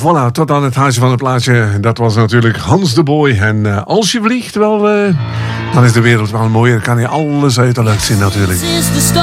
voilà, tot aan het huisje van het plaatje. Dat was natuurlijk Hans de Boy. En als je vliegt, wel, dan is de wereld wel mooi. Dan kan je alles uit de lucht zien natuurlijk.